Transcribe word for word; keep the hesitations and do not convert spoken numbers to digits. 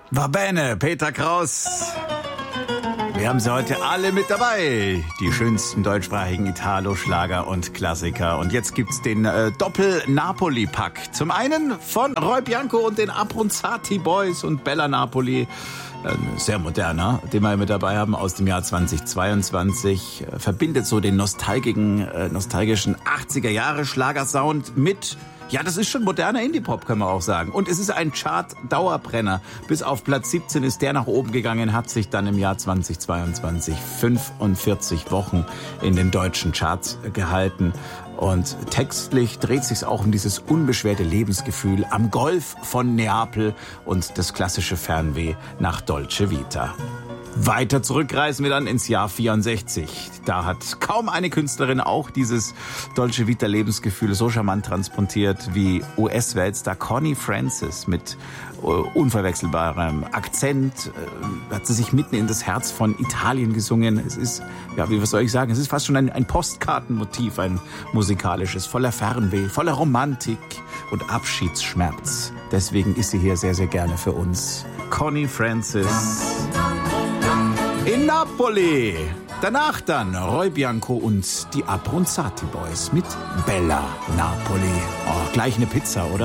Va bene, Peter Kraus. Wir haben sie heute alle mit dabei. Die schönsten deutschsprachigen Italo-Schlager und Klassiker. Und jetzt gibt's den äh, Doppel-Napoli-Pack. Zum einen von Roy Bianco und den Abruzzati Boys und Bella Napoli. Ein sehr moderner, den wir mit dabei haben, aus dem Jahr zweitausendzweiundzwanzig. Verbindet so den nostalgischen, äh, nostalgischen achtziger-Jahre-Schlagersound mit... Ja, das ist schon moderner Indie-Pop, kann man auch sagen. Und es ist ein Chart-Dauerbrenner. Bis auf Platz siebzehn ist der nach oben gegangen, hat sich dann im Jahr zweitausendzweiundzwanzig fünfundvierzig Wochen in den deutschen Charts gehalten. Und textlich dreht sich's auch um dieses unbeschwerte Lebensgefühl am Golf von Neapel und das klassische Fernweh nach Dolce Vita. Weiter zurückreisen wir dann ins Jahr vierundsechzig. Da hat kaum eine Künstlerin auch dieses Dolce Vita Lebensgefühl so charmant transportiert wie U S-Weltstar Connie Francis mit äh, unverwechselbarem Akzent. Äh, hat sie sich mitten in das Herz von Italien gesungen. Es ist, ja, wie was soll ich sagen, es ist fast schon ein, ein Postkartenmotiv, ein musikalisches, voller Fernweh, voller Romantik und Abschiedsschmerz. Deswegen ist sie hier sehr, sehr gerne für uns. Connie Francis. In Napoli. Danach dann Roy Bianco und die Abruzzati Boys mit Bella Napoli. Oh, gleich eine Pizza, oder?